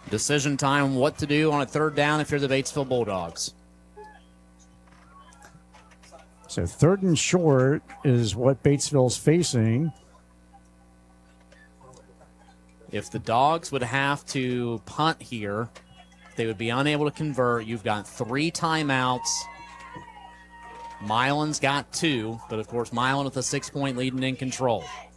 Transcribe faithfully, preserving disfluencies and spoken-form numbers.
Decision time, what to do on a third down if you're the Batesville Bulldogs. So third and short is what Batesville's facing. If the Dogs would have to punt here, they would be unable to convert. You've got three timeouts. Milan's got two, but of course Milan with a six-point lead and in control.